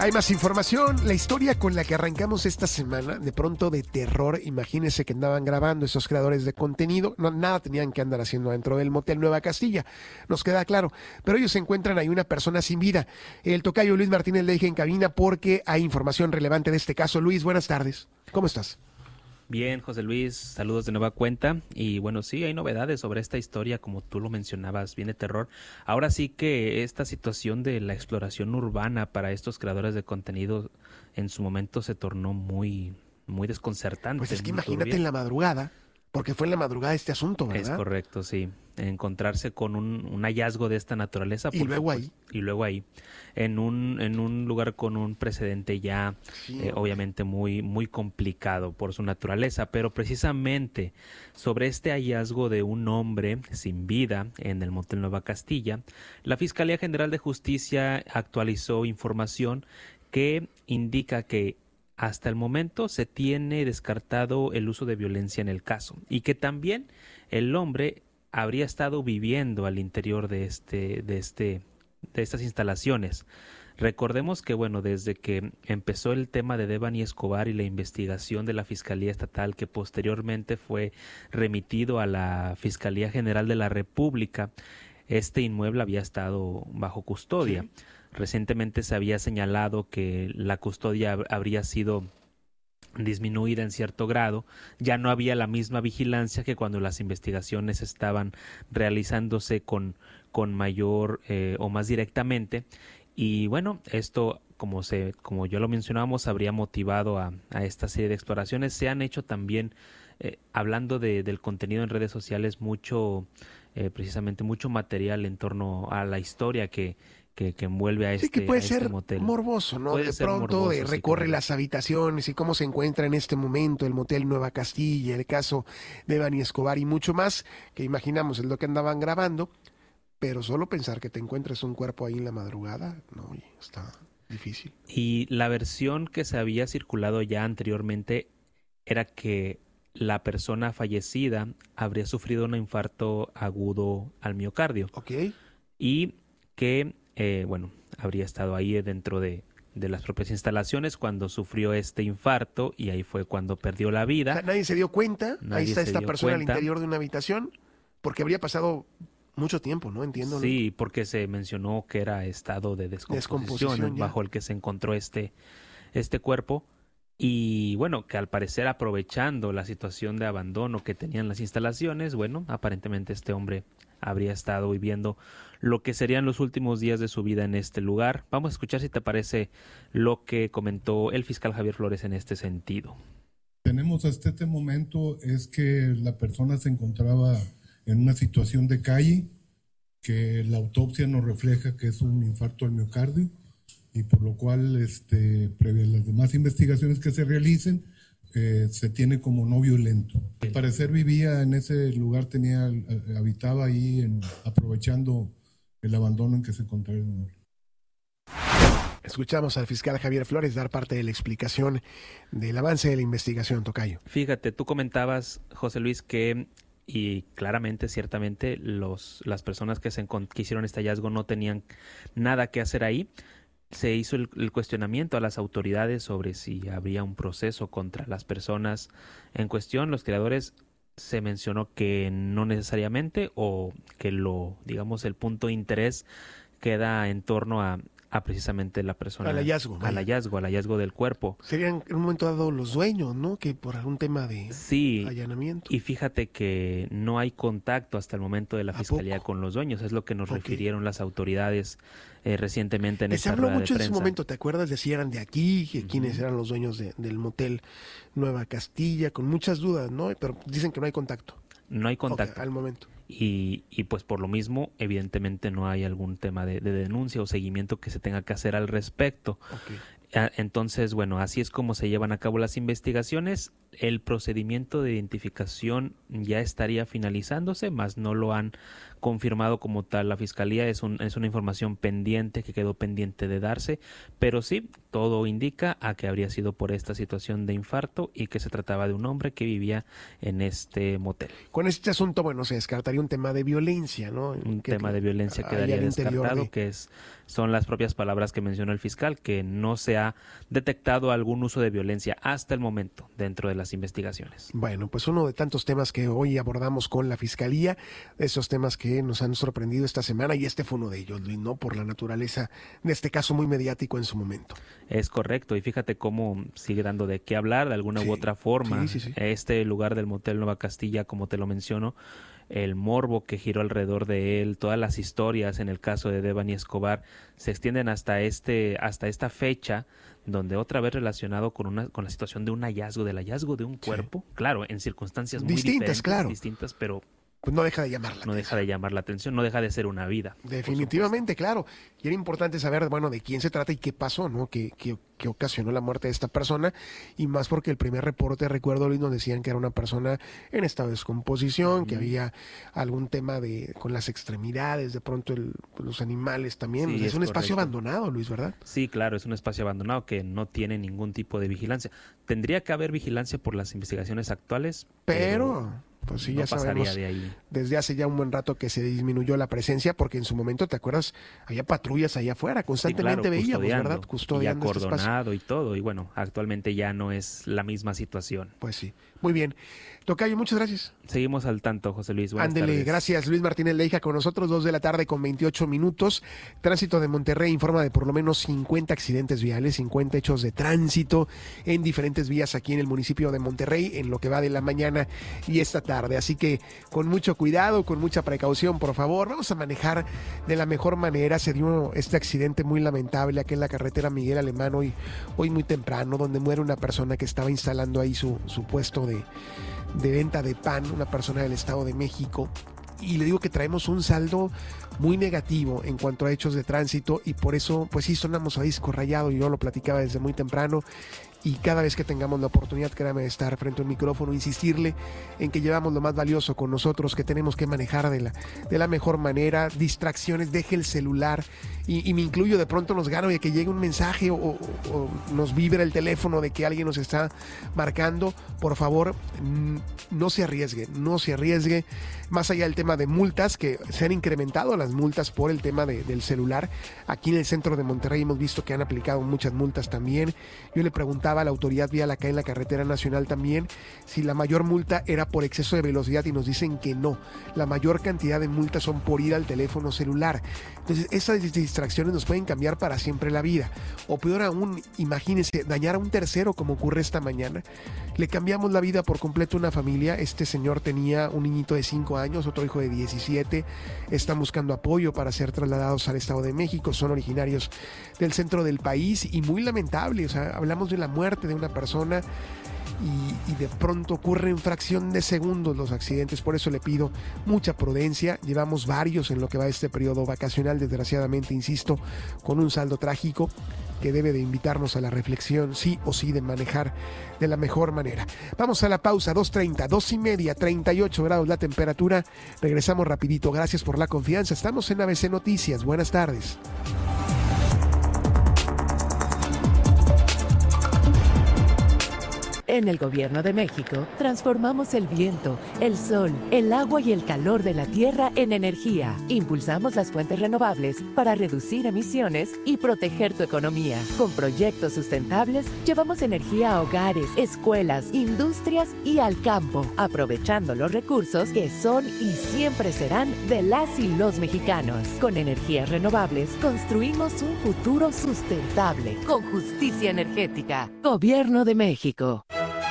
Hay más información. La historia con la que arrancamos esta semana, de pronto de terror. Imagínense que andaban grabando esos creadores de contenido. No, nada tenían que andar haciendo dentro del motel Nueva Castilla. Nos queda claro. Pero ellos se encuentran ahí una persona sin vida. El tocayo Luis Martínez le dije en cabina porque hay información relevante de este caso. Luis, buenas tardes. ¿Cómo estás? Bien, José Luis, saludos de nueva cuenta. Y bueno, sí, hay novedades sobre esta historia, como tú lo mencionabas, bien de terror. Ahora sí que esta situación de la exploración urbana para estos creadores de contenido en su momento se tornó muy desconcertante. Pues es que imagínate en la madrugada, porque fue en la madrugada este asunto, ¿verdad? Es correcto, sí. Encontrarse con un hallazgo de esta naturaleza. Y luego ahí. Y luego ahí. En un lugar con un precedente ya obviamente muy complicado por su naturaleza. Pero precisamente sobre este hallazgo de un hombre sin vida en el motel Nueva Castilla, la Fiscalía General de Justicia actualizó información que indica que hasta el momento se tiene descartado el uso de violencia en el caso y que también el hombre habría estado viviendo al interior de estas instalaciones. Recordemos que, bueno, desde que empezó el tema de Devani Escobar y la investigación de la Fiscalía Estatal, que posteriormente fue remitido a la Fiscalía General de la República, este inmueble había estado bajo custodia. Sí. Recientemente se había señalado que la custodia habría sido disminuida en cierto grado, ya no había la misma vigilancia que cuando las investigaciones estaban realizándose con mayor o más directamente. Y bueno, esto, como ya lo mencionábamos, habría motivado a esta serie de exploraciones. Se han hecho también, hablando del contenido en redes sociales, precisamente mucho material en torno a la historia que envuelve a este motel. Sí, que puede ser morboso, ¿no? Puede de ser pronto morboso, recorre las habitaciones y cómo se encuentra en este momento el motel Nueva Castilla, el caso de Devani Escobar y mucho más que imaginamos es lo que andaban grabando, pero solo pensar que te encuentres un cuerpo ahí en la madrugada, no, está difícil. Y la versión que se había circulado ya anteriormente era que la persona fallecida habría sufrido un infarto agudo al miocardio. Ok. Y que habría estado ahí dentro de las propias instalaciones cuando sufrió este infarto y ahí fue cuando perdió la vida. O sea, nadie se dio cuenta, ahí está esta persona al interior de una habitación, porque habría pasado mucho tiempo, ¿no? Entiendo. Sí, porque se mencionó que era estado de descomposición bajo el que se encontró este cuerpo. Y bueno, que al parecer aprovechando la situación de abandono que tenían las instalaciones, bueno, aparentemente este hombre habría estado viviendo lo que serían los últimos días de su vida en este lugar. Vamos a escuchar si te parece lo que comentó el fiscal Javier Flores en este sentido. Tenemos hasta este momento es que la persona se encontraba en una situación de calle, que la autopsia nos refleja que es un infarto al miocardio y por lo cual, previo a las demás investigaciones que se realicen, se tiene como no violento. Al parecer vivía en ese lugar, habitaba ahí aprovechando el abandono en que se encontraba el inmueble. Escuchamos al fiscal Javier Flores dar parte de la explicación del avance de la investigación, tocayo. Fíjate, tú comentabas, José Luis, que y claramente, ciertamente, las personas que hicieron este hallazgo no tenían nada que hacer ahí. Se hizo el cuestionamiento a las autoridades sobre si habría un proceso contra las personas en cuestión. Los creadores se mencionó que no necesariamente o que el punto de interés queda en torno a precisamente la persona. Al hallazgo del cuerpo. Serían en un momento dado los dueños, ¿no? Que por algún tema de allanamiento. Y fíjate que no hay contacto hasta el momento de la fiscalía con los dueños. Es lo que nos refirieron las autoridades recientemente en esta rueda de prensa. Se habló mucho en ese momento, ¿te acuerdas? De si eran de aquí, quiénes eran los dueños del motel Nueva Castilla, con muchas dudas, ¿no? Pero dicen que no hay contacto. No hay contacto. Al momento. Y pues por lo mismo, evidentemente no hay algún tema de denuncia o seguimiento que se tenga que hacer al respecto. Entonces, bueno, así es como se llevan a cabo las investigaciones. El procedimiento de identificación ya estaría finalizándose, mas no lo han confirmado como tal. La Fiscalía es una información pendiente que quedó pendiente de darse, pero sí, todo indica a que habría sido por esta situación de infarto y que se trataba de un hombre que vivía en este motel. Con este asunto, bueno, se descartaría un tema de violencia, ¿no? Tema de violencia quedaría descartado, que son las propias palabras que mencionó el fiscal, que no se ha detectado algún uso de violencia hasta el momento dentro de las investigaciones. Bueno, pues uno de tantos temas que hoy abordamos con la Fiscalía, esos temas que nos han sorprendido esta semana, y este fue uno de ellos, Luis, ¿no? Por la naturaleza de este caso muy mediático en su momento. Es correcto, y fíjate cómo sigue dando de qué hablar de alguna u otra forma. Sí. Este lugar del Motel Nueva Castilla, como te lo menciono, el morbo que giró alrededor de él, todas las historias en el caso de Devani Escobar se extienden hasta esta fecha, donde otra vez relacionado con la situación de un hallazgo, del hallazgo de un cuerpo, claro, en circunstancias muy distintas, pero pues no deja de llamar la atención, no deja de ser una vida. Definitivamente, claro. Y era importante saber, bueno, de quién se trata y qué pasó, ¿no? ¿Qué ocasionó la muerte de esta persona? Y más porque el primer reporte, recuerdo, Luis, nos decían que era una persona en estado de descomposición, que había algún tema con las extremidades, de pronto los animales también. Sí, es un espacio abandonado, Luis, ¿verdad? Sí, claro, es un espacio abandonado que no tiene ningún tipo de vigilancia. Tendría que haber vigilancia por las investigaciones actuales, pero pues sí, no ya sabemos, de ahí. Desde hace ya un buen rato que se disminuyó la presencia, porque en su momento, ¿te acuerdas? Había patrullas allá afuera, constantemente veíamos, ¿verdad? Custodiando y acordonado y todo, y bueno, actualmente ya no es la misma situación. Pues sí, muy bien. Tocayo, muchas gracias. Seguimos al tanto, José Luis. Buenas Ándele, tardes. Gracias. Luis Martínez Leija con nosotros, 2:28 p.m. Tránsito de Monterrey informa de por lo menos 50 accidentes viales, 50 hechos de tránsito en diferentes vías aquí en el municipio de Monterrey, en lo que va de la mañana y esta tarde. Así que con mucho cuidado, con mucha precaución, por favor. Vamos a manejar de la mejor manera. Se dio este accidente muy lamentable aquí en la carretera Miguel Alemán hoy muy temprano, donde muere una persona que estaba instalando ahí su puesto de venta de pan, una persona del Estado de México. Y le digo que traemos un saldo muy negativo en cuanto a hechos de tránsito, y por eso pues sí sonamos a disco rayado. Yo lo platicaba desde muy temprano, y cada vez que tengamos la oportunidad, créame, de estar frente a un micrófono, insistirle en que llevamos lo más valioso con nosotros, que tenemos que manejar de la mejor manera. Distracciones, deje el celular, y me incluyo, de pronto nos gana de que llegue un mensaje o nos vibra el teléfono de que alguien nos está marcando. Por favor, no se arriesgue, más allá del tema de multas, que se han incrementado las multas por el tema del celular. Aquí en el centro de Monterrey hemos visto que han aplicado muchas multas también. Yo le preguntaba a la autoridad vial acá en la carretera nacional también si la mayor multa era por exceso de velocidad, y nos dicen que no. La mayor cantidad de multas son por ir al teléfono celular. Entonces, esas distracciones nos pueden cambiar para siempre la vida. O peor aún, imagínense, dañar a un tercero, como ocurre esta mañana. Le cambiamos la vida por completo a una familia. Este señor tenía un niñito de 5 años, otro hijo de 17. Están buscando apoyo para ser trasladados al Estado de México. Son originarios del centro del país, y muy lamentable. O sea, hablamos de la muerte de una persona, y de pronto ocurre en fracción de segundos los accidentes. Por eso le pido mucha prudencia. Llevamos varios en lo que va este periodo vacacional, desgraciadamente, insisto, con un saldo trágico que debe de invitarnos a la reflexión, sí o sí, de manejar de la mejor manera. Vamos a la pausa, 2:30, 2:30, 38 grados la temperatura. Regresamos rapidito. Gracias por la confianza. Estamos en ABC Noticias. Buenas tardes. En el Gobierno de México, transformamos el viento, el sol, el agua y el calor de la tierra en energía. Impulsamos las fuentes renovables para reducir emisiones y proteger tu economía. Con proyectos sustentables, llevamos energía a hogares, escuelas, industrias y al campo, aprovechando los recursos que son y siempre serán de las y los mexicanos. Con energías renovables, construimos un futuro sustentable, con justicia energética. Gobierno de México.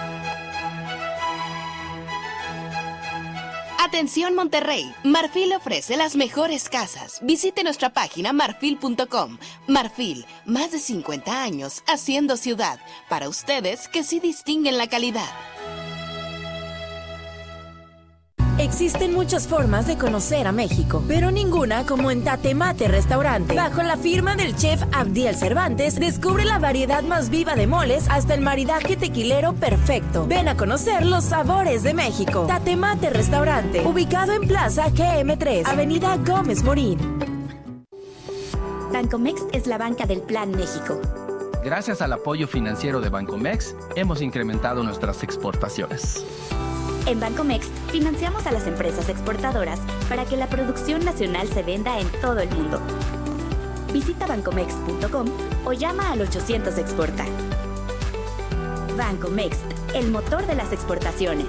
Atención Monterrey, Marfil ofrece las mejores casas. Visite nuestra página marfil.com. Marfil, más de 50 años haciendo ciudad. Para ustedes que sí distinguen la calidad. Existen muchas formas de conocer a México, pero ninguna como en Tatemate Restaurante. Bajo la firma del chef Abdiel Cervantes, descubre la variedad más viva de moles hasta el maridaje tequilero perfecto. Ven a conocer los sabores de México. Tatemate Restaurante, ubicado en Plaza GM3, Avenida Gómez Morín. Bancomext es la banca del Plan México. Gracias al apoyo financiero de Bancomext, hemos incrementado nuestras exportaciones. En Bancomext financiamos a las empresas exportadoras para que la producción nacional se venda en todo el mundo. Visita bancomext.com o llama al 800 Exporta. Bancomext, el motor de las exportaciones.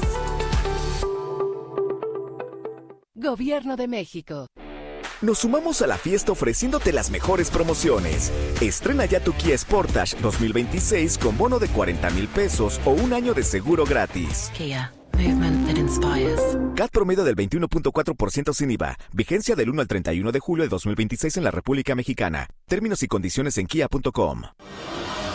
Gobierno de México. Nos sumamos a la fiesta ofreciéndote las mejores promociones. Estrena ya tu Kia Sportage 2026 con bono de 40,000 pesos o un año de seguro gratis. Kia. Movement that inspires. CAT promedio del 21.4% sin IVA. Vigencia del 1 al 31 de julio de 2026 en la República Mexicana. Términos y condiciones en kia.com.